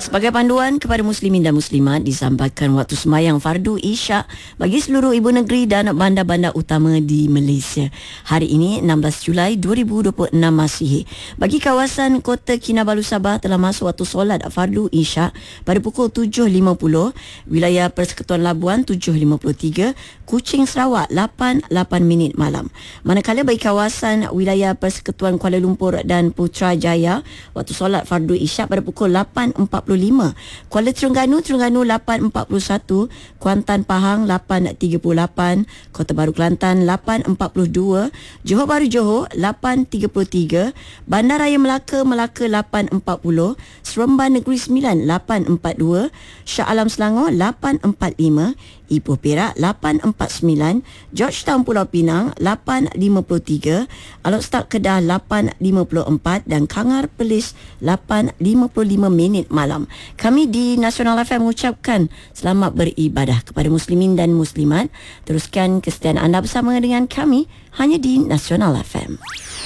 Sebagai panduan kepada muslimin dan muslimat, disampaikan waktu sembahyang fardu Isyak bagi seluruh ibu negeri dan bandar-bandar utama di Malaysia. Hari ini 16 Julai 2026 Masihi. Bagi kawasan Kota Kinabalu Sabah telah masuk waktu solat fardu Isyak pada pukul 7.50, wilayah Persekutuan Labuan 7.53, Kuching Sarawak 8 minit malam. Manakala bagi kawasan wilayah Persekutuan Kuala Lumpur dan Putrajaya, waktu solat fardu Isyak pada pukul 8.45, Kuala Terengganu 8.41, Kuantan Pahang 8.38, Kota Baru Kelantan 8.42, Johor Bahru Johor 8.33, Bandaraya Melaka 8.40, Seremban Negeri Sembilan 8.42, Shah Alam Selangor 8.45, Ipoh Perak 8.49, Georgetown Pulau Pinang 8.53, Alor Setak Kedah 8.54 dan Kangar Perlis 8.55 minit malam. Kami di Nasional FM mengucapkan selamat beribadah kepada muslimin dan muslimat. Teruskan kesetiaan anda bersama dengan kami hanya di Nasional FM.